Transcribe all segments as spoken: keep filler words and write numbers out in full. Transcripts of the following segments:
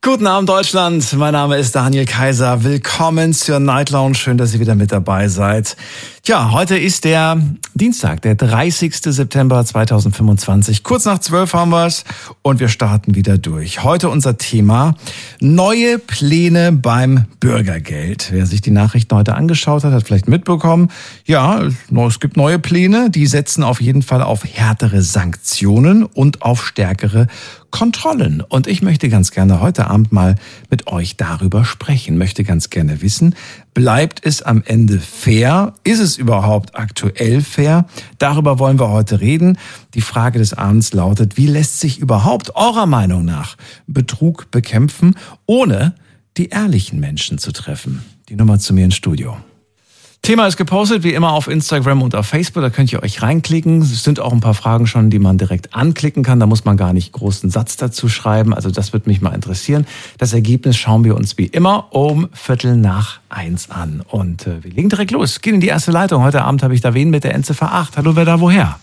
Guten Abend Deutschland, mein Name ist Daniel Kaiser. Willkommen zur Night Lounge, schön, dass ihr wieder mit dabei seid. Tja, heute ist der Dienstag, der dreißigster September zweitausendfünfundzwanzig. Kurz nach zwölf haben wir es und wir starten wieder durch. Heute unser Thema: neue Pläne beim Bürgergeld. Wer sich die Nachrichten heute angeschaut hat, hat vielleicht mitbekommen, ja, es gibt neue Pläne, die setzen auf jeden Fall auf härtere Sanktionen und auf stärkere Kontrollen. Und ich möchte ganz gerne heute Abend mal mit euch darüber sprechen. Möchte ganz gerne wissen, bleibt es am Ende fair? Ist es überhaupt aktuell fair? Darüber wollen wir heute reden. Die Frage des Abends lautet: Wie lässt sich überhaupt eurer Meinung nach Betrug bekämpfen, ohne die ehrlichen Menschen zu treffen? Die Nummer zu mir ins Studio. Thema ist gepostet, wie immer, auf Instagram und auf Facebook. Da könnt ihr euch reinklicken. Es sind auch ein paar Fragen schon, die man direkt anklicken kann. Da muss man gar nicht großen Satz dazu schreiben. Also das würde mich mal interessieren. Das Ergebnis schauen wir uns wie immer um Viertel nach eins an. Und äh, wir legen direkt los. Gehen in die erste Leitung. Heute Abend habe ich da wen mit der Endziffer acht. Hallo, wer da woher?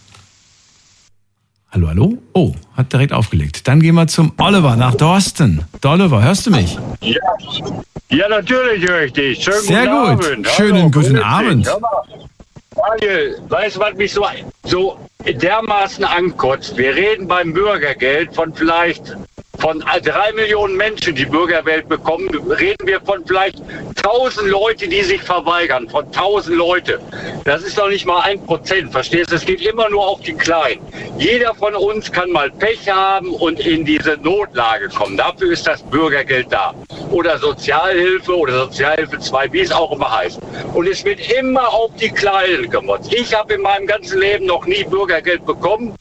Hallo, hallo? Oh, hat direkt aufgelegt. Dann gehen wir zum Oliver nach Dorsten. Oliver, hörst du mich? Ja, ja natürlich höre ich dich. Schönen Sehr guten gut. Abend. Schönen Hallo, guten grüß Abend. dich. Hör mal, Daniel, weißt du, was mich so, so dermaßen ankotzt? Wir reden beim Bürgergeld von vielleicht von drei Millionen Menschen, die Bürgergeld bekommen, reden wir von vielleicht tausend Leute, die sich verweigern, von tausend Leute. Das ist doch nicht mal ein Prozent, verstehst du? Es geht immer nur auf die Kleinen. Jeder von uns kann mal Pech haben und in diese Notlage kommen. Dafür ist das Bürgergeld da. Oder Sozialhilfe oder Sozialhilfe zwei, wie es auch immer heißt. Und es wird immer auf die Kleinen gemotzt. Ich habe in meinem ganzen Leben noch nie Bürgergeld bekommen.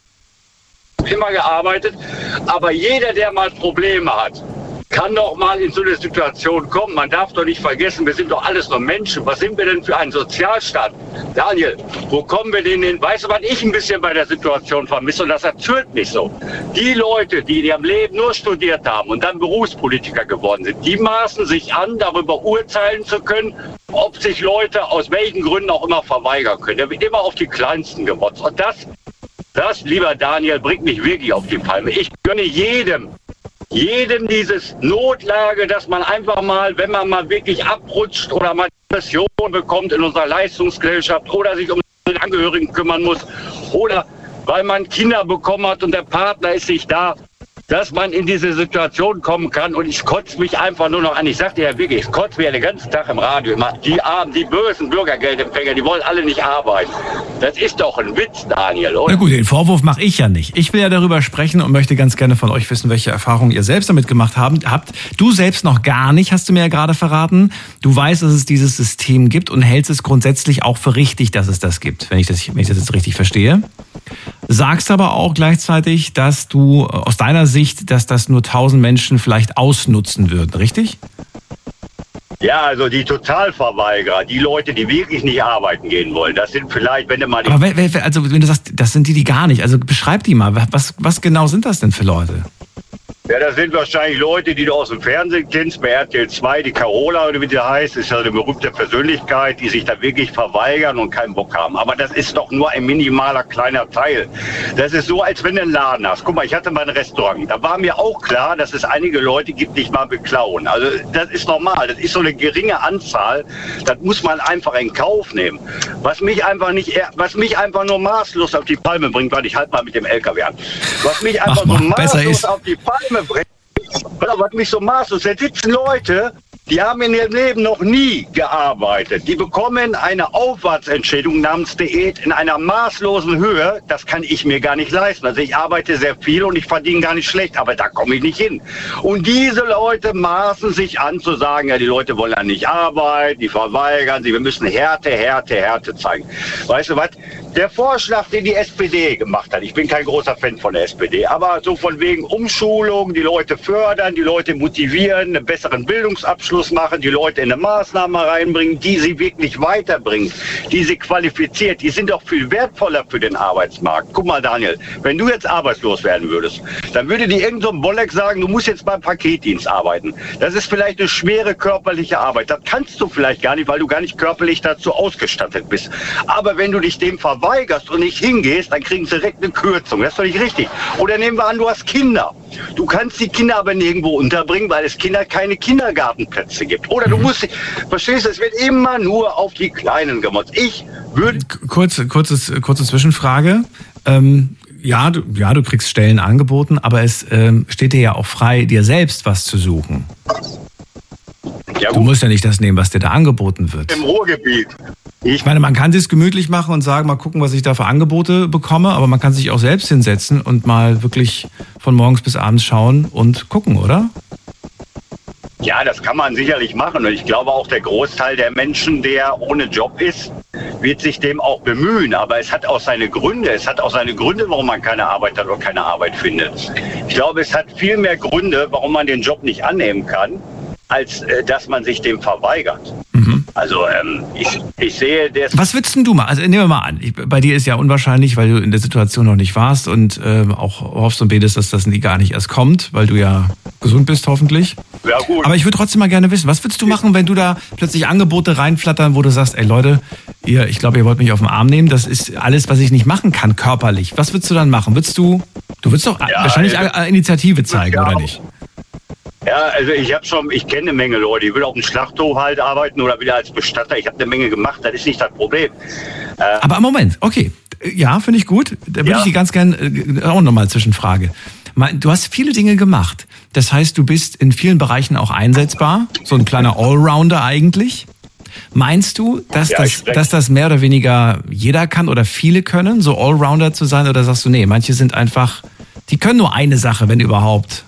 Immer gearbeitet, aber jeder, der mal Probleme hat, kann doch mal in so eine Situation kommen. Man darf doch nicht vergessen, wir sind doch alles nur Menschen. Was sind wir denn für ein Sozialstaat? Daniel, wo kommen wir denn hin? Weißt du, was ich ein bisschen bei der Situation vermisse? Und das erzürnt mich so. Die Leute, die in ihrem Leben nur studiert haben und dann Berufspolitiker geworden sind, die maßen sich an, darüber urteilen zu können, ob sich Leute aus welchen Gründen auch immer verweigern können. Da wird immer auf die Kleinsten gemotzt. Und das Das, lieber Daniel, bringt mich wirklich auf die Palme. Ich gönne jedem, jedem dieses Notlage, dass man einfach mal, wenn man mal wirklich abrutscht oder mal Depression bekommt in unserer Leistungsgesellschaft oder sich um den Angehörigen kümmern muss oder weil man Kinder bekommen hat und der Partner ist nicht da, dass man in diese Situation kommen kann. Und ich kotze mich einfach nur noch an. Ich sag dir ja wirklich, ich kotze mir den ganzen Tag im Radio immer. Die armen, die bösen Bürgergeldempfänger, die wollen alle nicht arbeiten. Das ist doch ein Witz, Daniel, oder? Na gut, den Vorwurf mache ich ja nicht. Ich will ja darüber sprechen und möchte ganz gerne von euch wissen, welche Erfahrungen ihr selbst damit gemacht habt. Du selbst noch gar nicht, hast du mir ja gerade verraten. Du weißt, dass es dieses System gibt und hältst es grundsätzlich auch für richtig, dass es das gibt, wenn ich das, wenn ich das jetzt richtig verstehe. Sagst aber auch gleichzeitig, dass du aus deiner Sicht, dass das nur tausend Menschen vielleicht ausnutzen würden, richtig? Ja, also die Totalverweigerer, die Leute, die wirklich nicht arbeiten gehen wollen, das sind vielleicht, wenn du mal... Aber wenn, also wenn du sagst, das sind die, die gar nicht, also beschreib die mal, was, was genau sind das denn für Leute? Ja, das sind wahrscheinlich Leute, die du aus dem Fernsehen kennst, bei R T L zwei, die Carola, oder wie die heißt, ist ja eine berühmte Persönlichkeit, die sich da wirklich verweigern und keinen Bock haben. Aber das ist doch nur ein minimaler kleiner Teil. Das ist so, als wenn du einen Laden hast. Guck mal, ich hatte mal ein Restaurant. Da war mir auch klar, dass es einige Leute gibt, die dich mal beklauen. Also das ist normal. Das ist so eine geringe Anzahl. Das muss man einfach in Kauf nehmen. Was mich einfach nicht, was mich einfach nur maßlos auf die Palme bringt, weil ich halt mal mit dem L K W an. Was mich einfach Mach so mal, maßlos auf die Palme bringt, was mich so maßlos, da sitzen Leute, die haben in ihrem Leben noch nie gearbeitet. Die bekommen eine Aufwärtsentschädigung namens Diät in einer maßlosen Höhe. Das kann ich mir gar nicht leisten. Also ich arbeite sehr viel und ich verdiene gar nicht schlecht, aber da komme ich nicht hin. Und diese Leute maßen sich an zu sagen, ja, die Leute wollen ja nicht arbeiten, die verweigern sich, wir müssen Härte, Härte, Härte zeigen. Weißt du was? Der Vorschlag, den die S P D gemacht hat, ich bin kein großer Fan von der S P D, aber so von wegen Umschulung, die Leute fördern, die Leute motivieren, einen besseren Bildungsabschluss machen, die Leute in eine Maßnahme reinbringen, die sie wirklich weiterbringen, die sie qualifiziert, die sind doch viel wertvoller für den Arbeitsmarkt. Guck mal, Daniel, wenn du jetzt arbeitslos werden würdest, dann würde dir irgend so ein Bolleck sagen, du musst jetzt beim Paketdienst arbeiten. Das ist vielleicht eine schwere körperliche Arbeit. Das kannst du vielleicht gar nicht, weil du gar nicht körperlich dazu ausgestattet bist. Aber wenn du dich dem verweigerst und nicht hingehst, dann kriegen sie direkt eine Kürzung. Das ist doch nicht richtig. Oder nehmen wir an, du hast Kinder. Du kannst die Kinder aber nirgendwo unterbringen, weil es Kinder keine Kindergartenplätze gibt. Oder du musst, verstehst du, es wird immer nur auf die Kleinen gemotzt. Ich würde... Kurz, kurzes, kurze Zwischenfrage. Ähm, ja, du, ja, du kriegst Stellen angeboten, aber es ähm, steht dir ja auch frei, dir selbst was zu suchen. Ja, du musst ja nicht das nehmen, was dir da angeboten wird. Im Ruhrgebiet. Ich meine, man kann es gemütlich machen und sagen, mal gucken, was ich da für Angebote bekomme, aber man kann sich auch selbst hinsetzen und mal wirklich von morgens bis abends schauen und gucken, oder? Ja, das kann man sicherlich machen. Und ich glaube auch, der Großteil der Menschen, der ohne Job ist, wird sich dem auch bemühen. Aber es hat auch seine Gründe. Es hat auch seine Gründe, warum man keine Arbeit hat oder keine Arbeit findet. Ich glaube, es hat viel mehr Gründe, warum man den Job nicht annehmen kann, als äh, dass man sich dem verweigert. Mhm. Also ähm, ich, ich sehe das... Was würdest denn du mal? Also nehmen wir mal an, ich, bei dir ist ja unwahrscheinlich, weil du in der Situation noch nicht warst und äh, auch hoffst und betest, dass das nie, gar nicht erst kommt, weil du ja gesund bist hoffentlich. Ja, gut. Aber ich würde trotzdem mal gerne wissen, was würdest du machen, wenn du da plötzlich Angebote reinflattern, wo du sagst, ey Leute, ihr, ich glaube, ihr wollt mich auf den Arm nehmen, das ist alles, was ich nicht machen kann körperlich. Was würdest du dann machen? Würdest du, du würdest doch ja, wahrscheinlich ja, Initiative zeigen, ja, oder nicht? Ja, also ich habe schon, ich kenne eine Menge Leute, die will auf dem Schlachthof halt arbeiten oder wieder als Bestatter. Ich habe eine Menge gemacht, das ist nicht das Problem. Äh, Aber Moment, okay, ja, finde ich gut. Da würde ja. ich die ganz gern äh, auch nochmal Zwischenfrage. Du hast viele Dinge gemacht. Das heißt, du bist in vielen Bereichen auch einsetzbar. So ein kleiner Allrounder eigentlich. Meinst du, dass, ja, das, dass das mehr oder weniger jeder kann oder viele können, so Allrounder zu sein? Oder sagst du, nee, manche sind einfach, die können nur eine Sache, wenn überhaupt?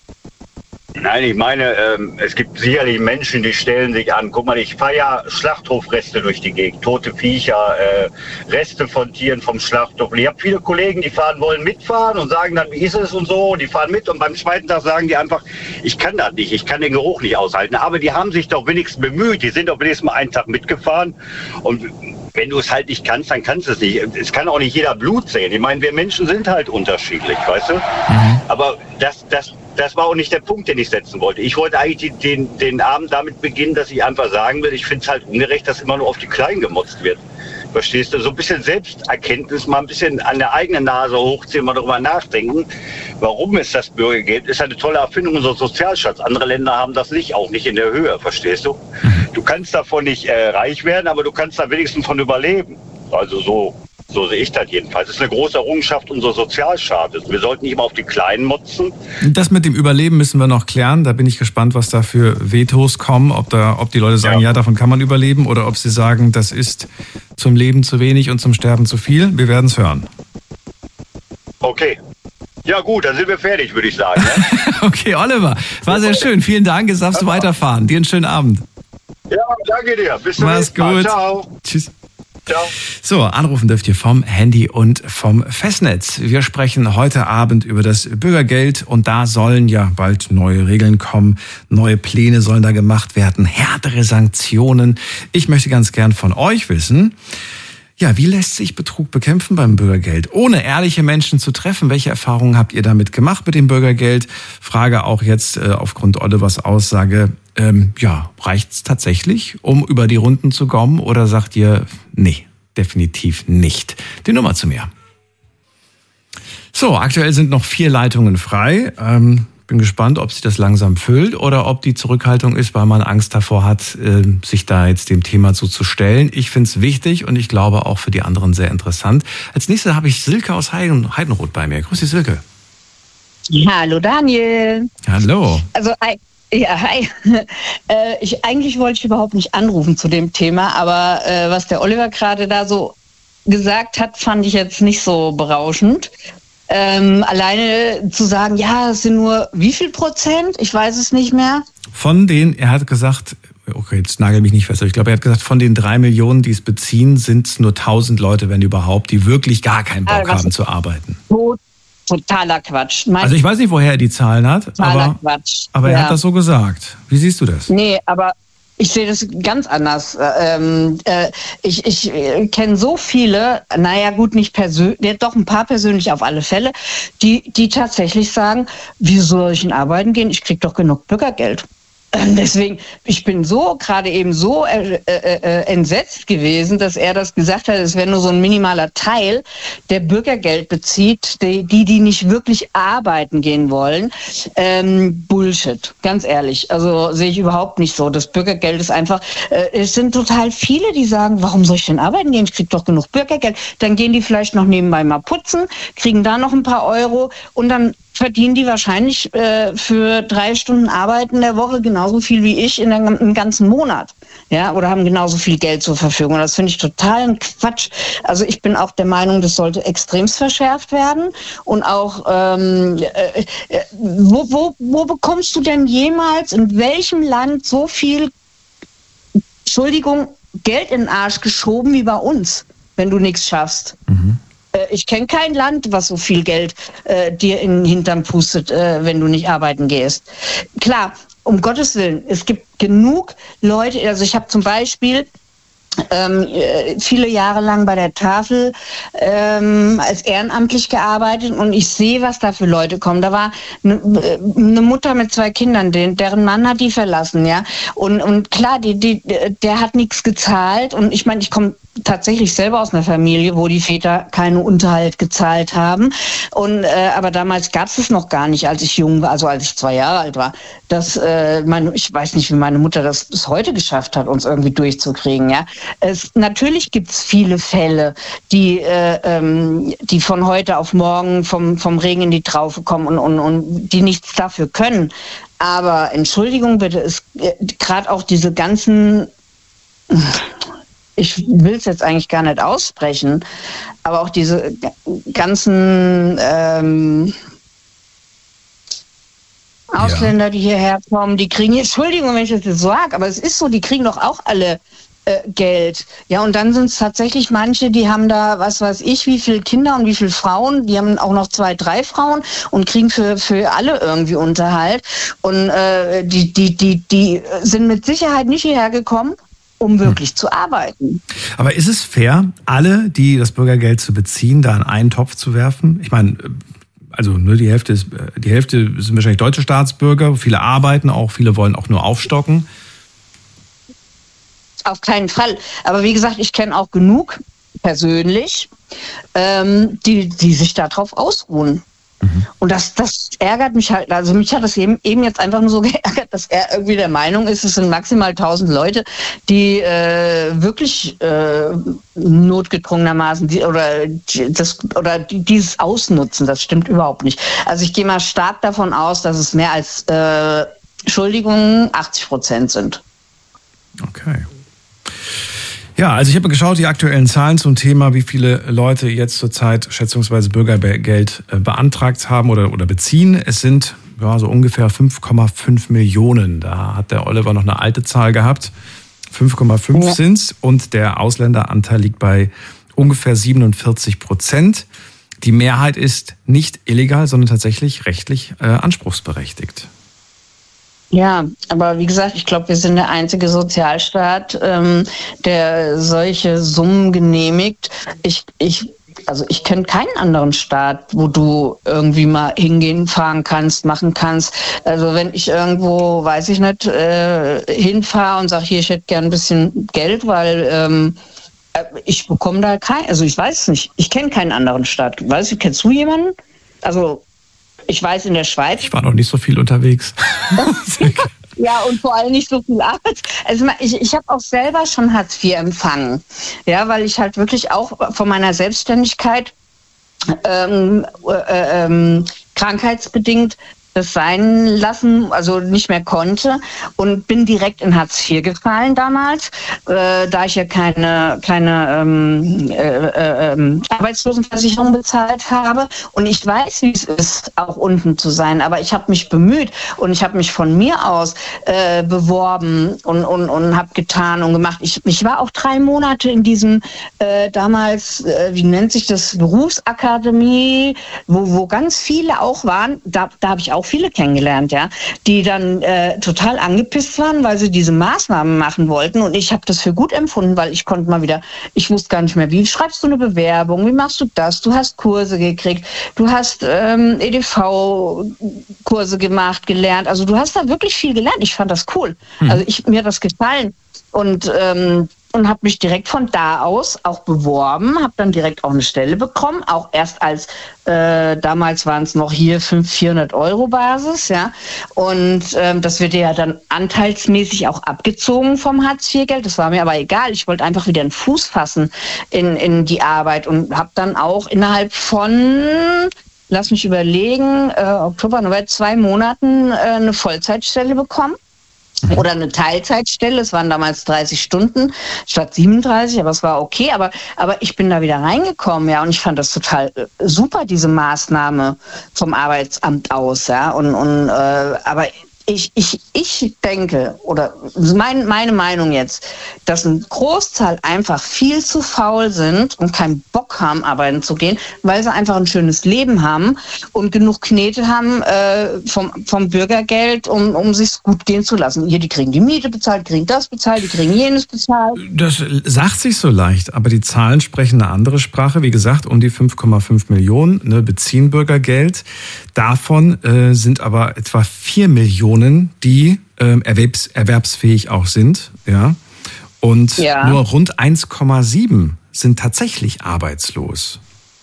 Nein, ich meine, ähm, es gibt sicherlich Menschen, die stellen sich an. Guck mal, ich fahre ja Schlachthofreste durch die Gegend, tote Viecher, äh, Reste von Tieren vom Schlachthof. Und ich habe viele Kollegen, die fahren wollen mitfahren und sagen dann, wie ist es und so. Und die fahren mit und beim zweiten Tag sagen die einfach, ich kann das nicht, ich kann den Geruch nicht aushalten. Aber die haben sich doch wenigstens bemüht, die sind doch wenigstens mal einen Tag mitgefahren. Und wenn du es halt nicht kannst, dann kannst du es nicht. Es kann auch nicht jeder Blut sehen. Ich meine, wir Menschen sind halt unterschiedlich, weißt du? Mhm. Aber das, das, das war auch nicht der Punkt, den ich setzen wollte. Ich wollte eigentlich den, den Abend damit beginnen, dass ich einfach sagen will, ich finde es halt ungerecht, dass immer nur auf die Kleinen gemotzt wird. Verstehst du? So ein bisschen Selbsterkenntnis, mal ein bisschen an der eigenen Nase hochziehen, mal darüber nachdenken, warum es das Bürgergeld ist. Eine tolle Erfindung, unser Sozialschatz. Andere Länder haben das nicht, auch nicht in der Höhe, verstehst du? Du kannst davon nicht äh, reich werden, aber du kannst da wenigstens von überleben. Also so, so sehe ich das jedenfalls. Das ist eine große Errungenschaft unserer Sozialstaates. Wir sollten nicht immer auf die Kleinen motzen. Das mit dem Überleben müssen wir noch klären. Da bin ich gespannt, was da für Vetos kommen. Ob, da, ob die Leute sagen, ja. ja, davon kann man überleben. Oder ob sie sagen, das ist zum Leben zu wenig und zum Sterben zu viel. Wir werden es hören. Okay. Ja gut, dann sind wir fertig, würde ich sagen. Ne? Okay, Oliver, war sehr schön. Vielen Dank. Jetzt darfst du weiterfahren. Dir einen schönen Abend. Ja, danke dir. Bis zum nächsten Mal. Mach's gut. Ciao. Tschüss. Ciao. So, anrufen dürft ihr vom Handy und vom Festnetz. Wir sprechen heute Abend über das Bürgergeld und da sollen ja bald neue Regeln kommen. Neue Pläne sollen da gemacht werden, härtere Sanktionen. Ich möchte ganz gern von euch wissen, ja, wie lässt sich Betrug bekämpfen beim Bürgergeld? Ohne ehrliche Menschen zu treffen, welche Erfahrungen habt ihr damit gemacht mit dem Bürgergeld? Frage auch jetzt äh, aufgrund Olivers Aussage, ähm, ja, reicht's tatsächlich, um über die Runden zu kommen? Oder sagt ihr, nee, definitiv nicht? Die Nummer zu mir. So, aktuell sind noch vier Leitungen frei. Ähm, bin gespannt, ob sich das langsam füllt oder ob die Zurückhaltung ist, weil man Angst davor hat, sich da jetzt dem Thema zuzustellen. Ich finde es wichtig und ich glaube auch für die anderen sehr interessant. Als nächstes habe ich Silke aus Heiden, Heidenroth bei mir. Grüß dich, Silke. Hallo, Daniel. Hallo. Also, ja, hi. Ich, eigentlich wollte ich überhaupt nicht anrufen zu dem Thema, aber äh, was der Oliver gerade da so gesagt hat, fand ich jetzt nicht so berauschend. Ähm, alleine zu sagen, ja, es sind nur wie viel Prozent? Ich weiß es nicht mehr. Von den, er hat gesagt, okay, jetzt nagel mich nicht fest, aber ich glaube, er hat gesagt, von den drei Millionen, die es beziehen, sind es nur tausend Leute, wenn überhaupt, die wirklich gar keinen Bock also, haben zu arbeiten. Totaler Quatsch. Mein also ich weiß nicht, woher er die Zahlen hat, totaler aber, Quatsch. aber er ja. hat das so gesagt. Wie siehst du das? Nee, aber ich sehe das ganz anders. Ähm, äh, ich ich äh, kenne so viele, naja gut, nicht persönlich, doch ein paar persönlich auf alle Fälle, die, die tatsächlich sagen, wie soll ich denn arbeiten gehen? Ich kriege doch genug Bürgergeld. Deswegen, ich bin so, gerade eben so äh, äh, entsetzt gewesen, dass er das gesagt hat, es wäre nur so ein minimaler Teil, der Bürgergeld bezieht, die, die, die nicht wirklich arbeiten gehen wollen. Ähm, Bullshit, ganz ehrlich. Also sehe ich überhaupt nicht so. Das Bürgergeld ist einfach, äh, es sind total viele, die sagen, warum soll ich denn arbeiten gehen? Ich kriege doch genug Bürgergeld. Dann gehen die vielleicht noch nebenbei mal putzen, kriegen da noch ein paar Euro und dann verdienen die wahrscheinlich äh, für drei Stunden Arbeit in der Woche genauso viel wie ich in der, im ganzen Monat. Ja, oder haben genauso viel Geld zur Verfügung. Das finde ich total ein Quatsch. Also ich bin auch der Meinung, das sollte extremst verschärft werden. Und auch, ähm, äh, äh, wo, wo, wo bekommst du denn jemals, in welchem Land so viel, Entschuldigung, Geld in den Arsch geschoben wie bei uns, wenn du nichts schaffst? Mhm. Ich kenne kein Land, was so viel Geld äh, dir in den Hintern pustet, äh, wenn du nicht arbeiten gehst. Klar, um Gottes Willen, es gibt genug Leute, also ich habe zum Beispiel ähm, viele Jahre lang bei der Tafel ähm, als ehrenamtlich gearbeitet und ich sehe, was da für Leute kommen. Da war eine ne Mutter mit zwei Kindern, den, deren Mann hat die verlassen, ja. Und, und klar, die, die, der hat nichts gezahlt und ich meine, ich komme tatsächlich selber aus einer Familie, wo die Väter keinen Unterhalt gezahlt haben. Und äh, aber damals gab es es noch gar nicht, als ich jung war, also als ich zwei Jahre alt war. Dass äh, meine, ich weiß nicht, wie meine Mutter das bis heute geschafft hat, uns irgendwie durchzukriegen. Ja, es, natürlich gibt es viele Fälle, die äh, ähm, die von heute auf morgen vom vom Regen in die Traufe kommen und und und die nichts dafür können. Aber Entschuldigung bitte, es äh, gerade auch diese ganzen ich will es jetzt eigentlich gar nicht aussprechen, aber auch diese ganzen ähm, Ausländer, ja. die hierher kommen, die kriegen, Entschuldigung, wenn ich das jetzt sage, aber es ist so, die kriegen doch auch alle äh, Geld. Ja, und dann sind es tatsächlich manche, die haben da, was weiß ich, wie viele Kinder und wie viele Frauen, die haben auch noch zwei, drei Frauen und kriegen für, für alle irgendwie Unterhalt. Und äh, die, die, die, die sind mit Sicherheit nicht hierher gekommen, um wirklich hm. zu arbeiten. Aber ist es fair, alle, die das Bürgergeld zu beziehen, da in einen Topf zu werfen? Ich meine, also nur die Hälfte ist, die Hälfte sind wahrscheinlich deutsche Staatsbürger, viele arbeiten auch, viele wollen auch nur aufstocken. Auf keinen Fall. Aber wie gesagt, ich kenne auch genug persönlich, ähm, die, die sich darauf ausruhen. Und das, das ärgert mich halt, also mich hat das eben, eben jetzt einfach nur so geärgert, dass er irgendwie der Meinung ist, es sind maximal tausend Leute, die äh, wirklich äh, notgedrungenermaßen die, oder, das, oder die, dieses ausnutzen, das stimmt überhaupt nicht. Also ich gehe mal stark davon aus, dass es mehr als, äh, Entschuldigung, achtzig Prozent sind. Okay. Ja, also ich habe geschaut, die aktuellen Zahlen zum Thema, wie viele Leute jetzt zurzeit schätzungsweise Bürgergeld beantragt haben oder, oder beziehen. Es sind ja, so ungefähr fünf Komma fünf Millionen. Da hat der Oliver noch eine alte Zahl gehabt. fünf Komma fünf ja. sind's und der Ausländeranteil liegt bei ungefähr siebenundvierzig Prozent. Die Mehrheit ist nicht illegal, sondern tatsächlich rechtlich äh, anspruchsberechtigt. Ja, aber wie gesagt, ich glaube, wir sind der einzige Sozialstaat, ähm, der solche Summen genehmigt. Ich, ich, also ich kenne keinen anderen Staat, wo du irgendwie mal hingehen, fahren kannst, machen kannst. Also wenn ich irgendwo, weiß ich nicht, äh, hinfahre und sage, hier, ich hätte gern ein bisschen Geld, weil ähm, ich bekomme da kein, also ich weiß es nicht. Ich kenne keinen anderen Staat. Weißt du, kennst du jemanden? Also ich weiß, in der Schweiz. Ich war noch nicht so viel unterwegs. Ja, und vor allem nicht so viel Arbeit. Also ich, ich habe auch selber schon Hartz vier empfangen. Ja, weil ich halt wirklich auch von meiner Selbstständigkeit ähm, äh, ähm, krankheitsbedingt das sein lassen, also nicht mehr konnte und bin direkt in Hartz vier gefallen damals, äh, da ich ja keine, keine ähm, äh, äh, Arbeitslosenversicherung bezahlt habe und ich weiß, wie es ist, auch unten zu sein, aber ich habe mich bemüht und ich habe mich von mir aus äh, beworben und, und, und habe getan und gemacht. Ich, ich war auch drei Monate in diesem äh, damals, äh, wie nennt sich das, Berufsakademie, wo, wo ganz viele auch waren, da, da habe ich auch auch viele kennengelernt, ja, die dann äh, total angepisst waren, weil sie diese Maßnahmen machen wollten. Und ich habe das für gut empfunden, weil ich konnte mal wieder, ich wusste gar nicht mehr, wie schreibst du eine Bewerbung, wie machst du das? Du hast Kurse gekriegt, du hast ähm, E D V-Kurse gemacht, gelernt. Also du hast da wirklich viel gelernt. Ich fand das cool. Hm. Also ich, mir hat das gefallen. Und ähm, und habe mich direkt von da aus auch beworben, habe dann direkt auch eine Stelle bekommen, auch erst als, äh, damals waren es noch hier vierhundert Euro Basis, ja, und ähm, das wird ja dann anteilsmäßig auch abgezogen vom Hartz vier Geld, das war mir aber egal, ich wollte einfach wieder einen Fuß fassen in, in die Arbeit und habe dann auch innerhalb von, lass mich überlegen, äh, Oktober, November, zwei Monaten äh, eine Vollzeitstelle bekommen. Oder eine Teilzeitstelle, es waren damals dreißig Stunden statt siebenunddreißig, aber es war okay, aber, aber ich bin da wieder reingekommen, ja, und ich fand das total super, diese Maßnahme vom Arbeitsamt aus, ja, und, und äh, aber ich, ich, ich denke, oder mein, meine Meinung jetzt, dass ein Großteil einfach viel zu faul sind und keinen Bock haben, arbeiten zu gehen, weil sie einfach ein schönes Leben haben und genug Knete haben äh, vom, vom Bürgergeld, um, um sich gut gehen zu lassen. Hier, die kriegen die Miete bezahlt, die kriegen das bezahlt, die kriegen jenes bezahlt. Das sagt sich so leicht, aber die Zahlen sprechen eine andere Sprache. Wie gesagt, um die fünf Komma fünf Millionen ne, beziehen Bürgergeld. Davon äh, sind aber etwa vier Millionen, die äh, erwerbs, erwerbsfähig auch sind. Ja? Und ja. nur rund eins Komma sieben sind tatsächlich arbeitslos.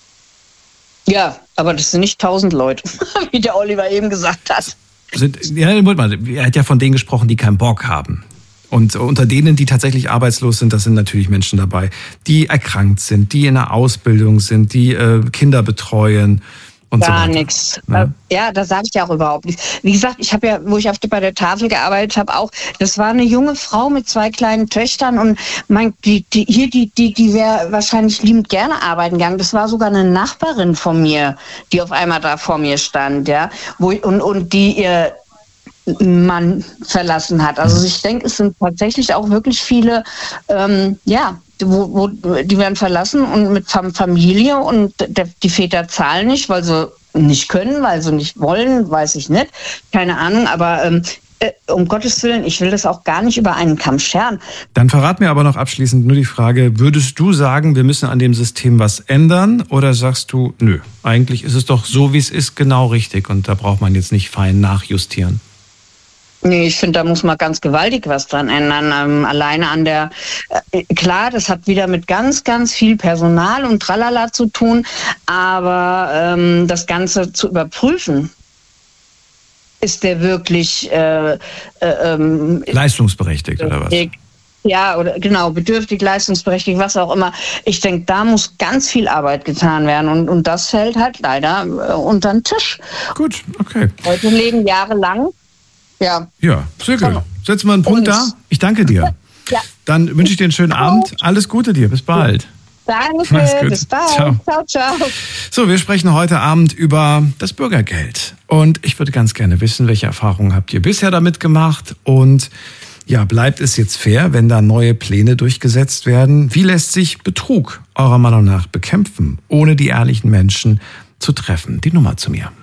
Ja, aber das sind nicht tausend Leute, wie der Oliver eben gesagt hat. Sind, ja, er hat ja von denen gesprochen, die keinen Bock haben. Und unter denen, die tatsächlich arbeitslos sind, das sind natürlich Menschen dabei, die erkrankt sind, die in der Ausbildung sind, die äh, Kinder betreuen. Und Gar so nichts. Ja, ja das sage ich ja auch überhaupt nicht. Wie gesagt, ich habe ja, wo ich auf die, bei der Tafel gearbeitet habe, auch, das war eine junge Frau mit zwei kleinen Töchtern und mein, die, die, hier, die, die, die wäre wahrscheinlich liebend gerne arbeiten gegangen. Das war sogar eine Nachbarin von mir, die auf einmal da vor mir stand, ja, wo, und, und die ihr Mann verlassen hat. Also ich denke, es sind tatsächlich auch wirklich viele, ähm, ja, Wo, wo, die werden verlassen und mit Familie und der, die Väter zahlen nicht, weil sie nicht können, weil sie nicht wollen, weiß ich nicht, keine Ahnung, aber ähm, äh, um Gottes Willen, ich will das auch gar nicht über einen Kamm scheren. Dann verrat mir aber noch abschließend nur die Frage, würdest du sagen, wir müssen an dem System was ändern oder sagst du, nö, eigentlich ist es doch so, wie es ist, genau richtig und da braucht man jetzt nicht fein nachjustieren? Nee, ich finde, da muss man ganz gewaltig was dran ändern. Ähm, alleine an der, äh, klar, das hat wieder mit ganz, ganz viel Personal und Tralala zu tun, aber ähm, das Ganze zu überprüfen, ist der wirklich äh, äh, ähm, leistungsberechtigt oder was? Ja, oder genau, bedürftig, leistungsberechtigt, was auch immer. Ich denke, da muss ganz viel Arbeit getan werden und, und das fällt halt leider äh, unter den Tisch. Gut, okay. Heute leben jahrelang. Ja. Ja, Silke, setzen wir einen Punkt da. Ich danke dir. Ja. Dann wünsche ich dir einen schönen Abend. Alles Gute dir. Bis bald. Danke. Bis bald. Ciao. ciao, ciao. So, wir sprechen heute Abend über das Bürgergeld. Und ich würde ganz gerne wissen, welche Erfahrungen habt ihr bisher damit gemacht? Und ja, bleibt es jetzt fair, wenn da neue Pläne durchgesetzt werden? Wie lässt sich Betrug eurer Meinung nach bekämpfen, ohne die ehrlichen Menschen zu treffen? Die Nummer zu mir.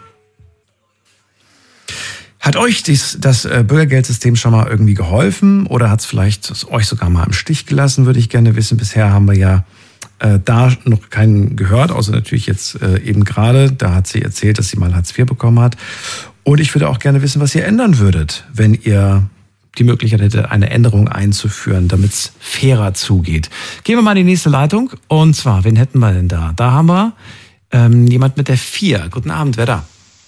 Hat euch dies, das Bürgergeldsystem schon mal irgendwie geholfen oder hat es vielleicht euch sogar mal im Stich gelassen, würde ich gerne wissen. Bisher haben wir ja äh, da noch keinen gehört, außer natürlich jetzt äh, eben gerade. Da hat sie erzählt, dass sie mal Hartz vier bekommen hat. Und ich würde auch gerne wissen, was ihr ändern würdet, wenn ihr die Möglichkeit hättet, eine Änderung einzuführen, damit es fairer zugeht. Gehen wir mal in die nächste Leitung. Und zwar, wen hätten wir denn da? Da haben wir ähm, jemand mit der vier. Guten Abend, wer da?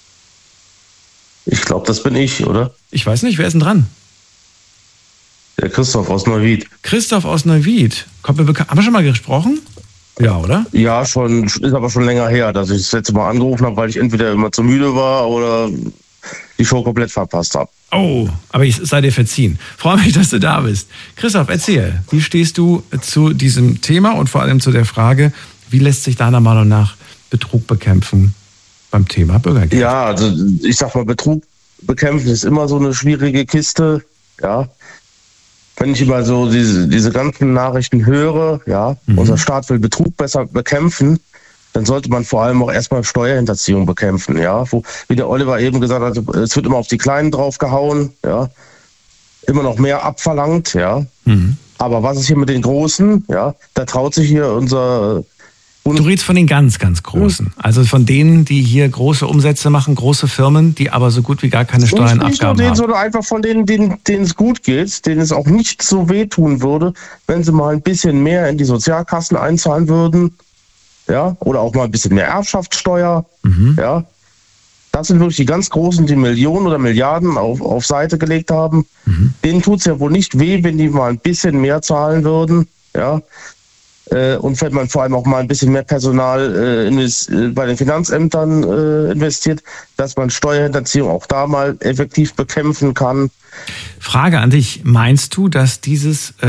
Ich glaube, das bin ich, oder? Ich weiß nicht, wer ist denn dran? Der Christoph aus Neuwied. Christoph aus Neuwied. Kommt mir bekannt. Haben wir schon mal gesprochen? Ja, oder? Ja, schon, ist aber schon länger her, dass ich das letzte Mal angerufen habe, weil ich entweder immer zu müde war oder die Show komplett verpasst habe. Oh, aber ich sei dir verziehen. Freue mich, dass du da bist. Christoph, erzähl, wie stehst du zu diesem Thema und vor allem zu der Frage, wie lässt sich deiner Meinung nach Betrug bekämpfen beim Thema Bürgergeld? Ja, also ich sag mal, Betrug bekämpfen ist immer so eine schwierige Kiste, ja. Wenn ich immer so diese, diese ganzen Nachrichten höre, ja, mhm. unser Staat will Betrug besser bekämpfen, dann sollte man vor allem auch erstmal Steuerhinterziehung bekämpfen, ja. Wo, wie der Oliver eben gesagt hat, es wird immer auf die Kleinen draufgehauen, ja. Immer noch mehr abverlangt, ja. Mhm. Aber was ist hier mit den Großen, ja? Da traut sich hier unser... Du redest von den ganz, ganz Großen. Also von denen, die hier große Umsätze machen, große Firmen, die aber so gut wie gar keine Steuern nicht abgaben nur denen, haben. sondern einfach von denen, denen, denen es gut geht, denen es auch nicht so wehtun würde, wenn sie mal ein bisschen mehr in die Sozialkassen einzahlen würden, ja, oder auch mal ein bisschen mehr Erbschaftssteuer, mhm. ja. Das sind wirklich die ganz Großen, die Millionen oder Milliarden auf, auf Seite gelegt haben. Mhm. Denen tut es ja wohl nicht weh, wenn die mal ein bisschen mehr zahlen würden, ja. Und wenn man vor allem auch mal ein bisschen mehr Personal äh, invest, äh, bei den Finanzämtern äh, investiert, dass man Steuerhinterziehung auch da mal effektiv bekämpfen kann. Frage an dich, meinst du, dass dieses